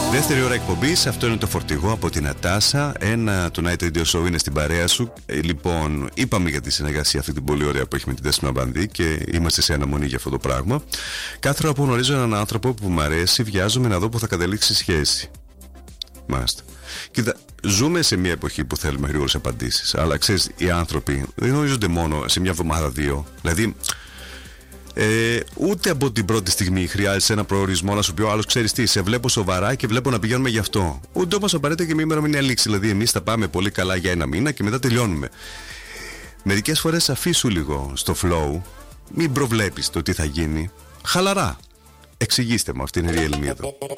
Δεύτερη ώρα εκπομπής, αυτό είναι το φορτηγό από την Νατάσα. Ένα Tonight Radio Show είναι στην παρέα σου. Λοιπόν, είπαμε για τη συνεργασία αυτή την πολύ ωραία που έχει με την Δέσποινα Μπανδύ και είμαστε σε αναμονή για αυτό το πράγμα. Κάθε φορά που γνωρίζω έναν άνθρωπο που μου αρέσει, βιάζομαι να δω που θα καταλήξει σχέση. Μάλιστα. Κοίτα, ζούμε σε μια εποχή που θέλουμε γρήγορες απαντήσεις. Αλλά ξέρεις, οι άνθρωποι δεν γνωρίζονται μόνο σε μια εβδομάδα-δύο. Δηλαδή, ούτε από την πρώτη στιγμή χρειάζεται ένα προορισμό να σου πει ο άλλος: ξέρεις τι, σε βλέπω σοβαρά και βλέπω να πηγαίνουμε γι' αυτό. Ούτε όμως απαραίτητα και μια ημερομηνία λήξη. Δηλαδή, εμείς θα πάμε πολύ καλά για ένα μήνα και μετά τελειώνουμε. Μερικές φορές αφήσου λίγο στο flow, μην προβλέπεις το τι θα γίνει. Χαλαρά. Εξηγήστε μου, αυτή είναι η Ριέλ εδώ.